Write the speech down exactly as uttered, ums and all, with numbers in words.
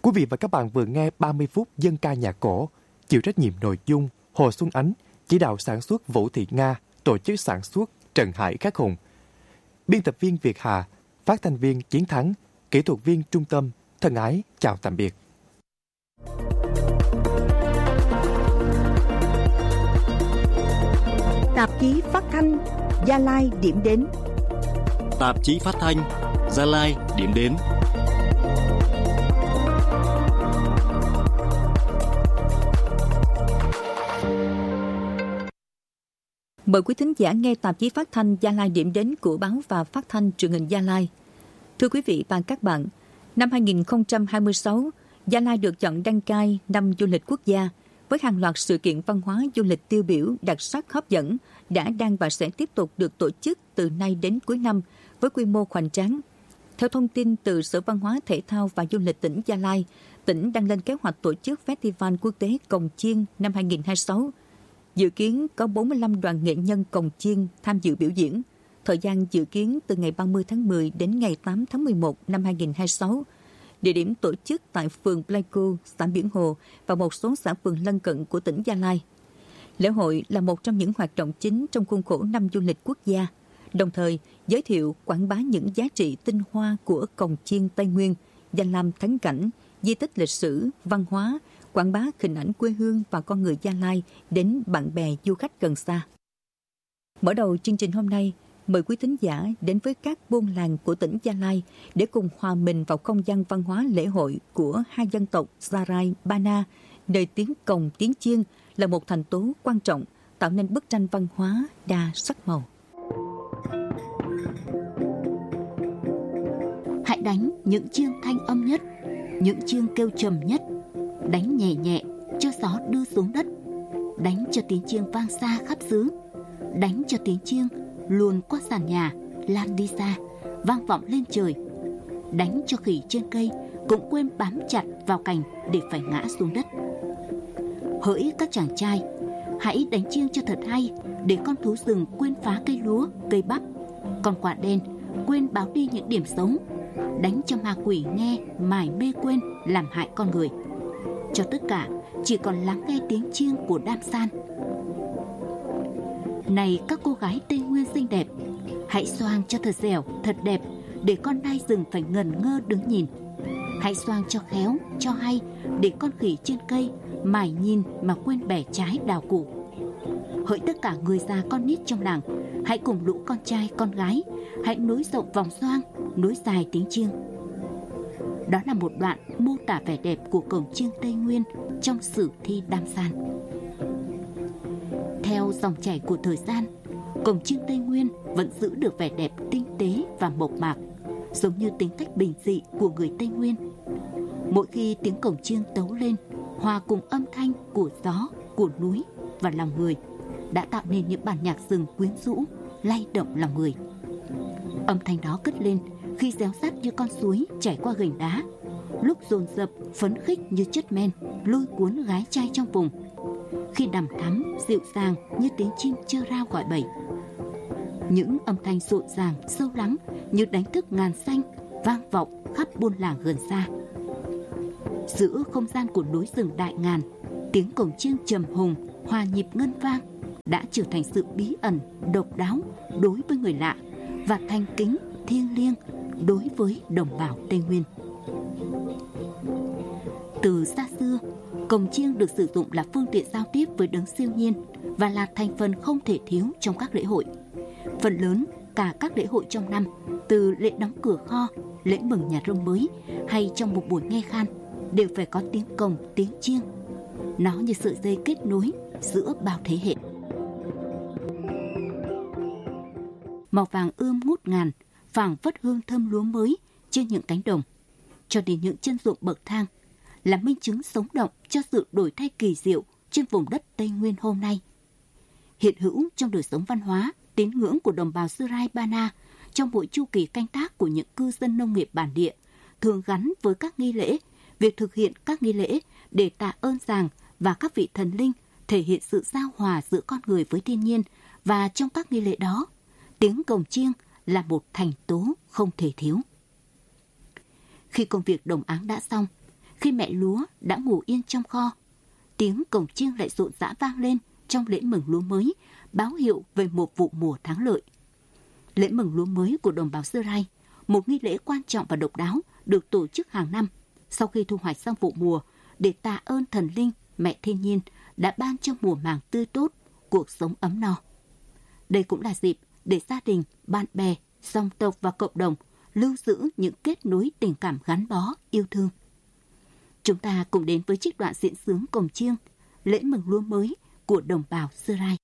Quý vị và các bạn vừa nghe ba mươi phút dân ca nhạc cổ, chịu trách nhiệm nội dung Hồ Xuân Ánh, chỉ đạo sản xuất Vũ Thị Nga, tổ chức sản xuất Trần Hải Khắc Hùng. Biên tập viên Việt Hà, phát thanh viên Chiến Thắng, kỹ thuật viên Trung tâm, thân ái chào tạm biệt. Tạp chí phát thanh Gia Lai điểm đến. Tạp chí phát thanh Gia Lai điểm đến. Mời quý thính giả nghe tạp chí phát thanh Gia Lai điểm đến của báo và phát thanh truyền hình Gia Lai. Thưa quý vị và các bạn, năm hai không hai sáu, Gia Lai được chọn đăng cai năm du lịch quốc gia với hàng loạt sự kiện văn hóa du lịch tiêu biểu đặc sắc hấp dẫn đã, đang và sẽ tiếp tục được tổ chức từ nay đến cuối năm với quy mô hoành tráng. Theo thông tin từ Sở Văn hóa Thể thao và Du lịch tỉnh Gia Lai, tỉnh đang lên kế hoạch tổ chức Festival Quốc tế Cồng Chiêng năm hai không hai sáu. Dự kiến có bốn mươi lăm đoàn nghệ nhân cồng chiêng tham dự biểu diễn. Thời gian dự kiến từ ngày ba mươi tháng mười đến ngày tám tháng mười một năm hai không hai sáu. Địa điểm tổ chức tại phường Pleiku, xã Biển Hồ và một số xã phường lân cận của tỉnh Gia Lai. Lễ hội là một trong những hoạt động chính trong khuôn khổ năm du lịch quốc gia, đồng thời giới thiệu quảng bá những giá trị tinh hoa của cồng chiêng Tây Nguyên, danh lam thắng cảnh, di tích lịch sử, văn hóa, quảng bá hình ảnh quê hương và con người Gia Lai đến bạn bè du khách gần xa. Mở đầu chương trình hôm nay, mời quý thính giả đến với các buôn làng của tỉnh Gia Lai để cùng hòa mình vào không gian văn hóa lễ hội của hai dân tộc Sarai Bana, nơi tiếng cồng tiếng chiêng là một thành tố quan trọng tạo nên bức tranh văn hóa đa sắc màu. Hãy đánh những chiêng thanh âm nhất, những chiêng kêu trầm nhất, đánh nhẹ nhẹ cho gió đưa xuống đất, đánh cho tiếng chiêng vang xa khắp xứ, đánh cho tiếng chiêng luồn qua sàn nhà, lan đi xa, vang vọng lên trời, đánh cho khỉ trên cây cũng quên bám chặt vào cành để phải ngã xuống đất. Hỡi các chàng trai, hãy đánh chiêng cho thật hay, để con thú rừng quên phá cây lúa, cây bắp, con quạ đen quên báo đi những điểm xấu, đánh cho ma quỷ nghe mải mê quên làm hại con người. Cho tất cả chỉ còn lắng nghe tiếng chiêng của đam san. Này các cô gái Tây Nguyên xinh đẹp, hãy xoang cho thật dẻo, thật đẹp, để con nai rừng phải ngẩn ngơ đứng nhìn. Hãy xoang cho khéo, cho hay, để con khỉ trên cây mải nhìn mà quên bẻ trái đào củ. Hỡi tất cả người già con nít trong làng, hãy cùng lũ con trai con gái, hãy nối rộng vòng xoang, nối dài tiếng chiêng. Đó là một đoạn mô tả vẻ đẹp của cồng chiêng Tây Nguyên trong sử thi Đam San. Theo dòng chảy của thời gian, cồng chiêng Tây Nguyên vẫn giữ được vẻ đẹp tinh tế và mộc mạc, giống như tính cách bình dị của người Tây Nguyên. Mỗi khi tiếng cồng chiêng tấu lên, hòa cùng âm thanh của gió, của núi và lòng người, đã tạo nên những bản nhạc rừng quyến rũ, lay động lòng người. Âm thanh đó cất lên khi réo rắt như con suối chảy qua gành đá, lúc dồn dập phấn khích như chất men lôi cuốn gái trai trong vùng, khi đằm thắm dịu dàng như tiếng chim chơ rao gọi bầy. Những âm thanh rộn ràng sâu lắng như đánh thức ngàn xanh vang vọng khắp buôn làng gần xa. Giữa không gian của núi rừng đại ngàn, tiếng cồng chiêng trầm hùng hòa nhịp ngân vang đã trở thành sự bí ẩn độc đáo đối với người lạ và thành kính thiêng liêng đối với đồng bào Tây Nguyên. Từ xa xưa, cồng chiêng được sử dụng là phương tiện giao tiếp với đấng siêu nhiên và là thành phần không thể thiếu trong các lễ hội. Phần lớn cả các lễ hội trong năm, từ lễ đóng cửa kho, lễ mừng nhà rông mới hay trong một buổi nghe khan, đều phải có tiếng cồng, tiếng chiêng. Nó như sợi dây kết nối giữa bao thế hệ. Màu vàng ươm ngút ngàn, phảng phất hương thơm lúa mới trên những cánh đồng, cho đến những chân ruộng bậc thang, là minh chứng sống động cho sự đổi thay kỳ diệu trên vùng đất Tây Nguyên hôm nay. Hiện hữu trong đời sống văn hóa, tín ngưỡng của đồng bào Sarai Bana trong mỗi chu kỳ canh tác của những cư dân nông nghiệp bản địa, thường gắn với các nghi lễ, việc thực hiện các nghi lễ để tạ ơn Giàng và các vị thần linh, thể hiện sự giao hòa giữa con người với thiên nhiên, và trong các nghi lễ đó, tiếng cồng chiêng là một thành tố không thể thiếu. Khi công việc đồng áng đã xong, khi mẹ lúa đã ngủ yên trong kho, tiếng cổng chiêng lại rộn rã vang lên trong lễ mừng lúa mới, báo hiệu về một vụ mùa thắng lợi. Lễ mừng lúa mới của đồng bào Sơ Rai, một nghi lễ quan trọng và độc đáo, được tổ chức hàng năm sau khi thu hoạch xong vụ mùa để tạ ơn thần linh, mẹ thiên nhiên đã ban cho mùa màng tươi tốt, cuộc sống ấm no. Đây cũng là dịp để gia đình, bạn bè, dòng tộc và cộng đồng lưu giữ những kết nối tình cảm gắn bó, yêu thương. Chúng ta cùng đến với trích đoạn diễn xướng cồng chiêng, lễ mừng lúa mới của đồng bào Sơ Rai.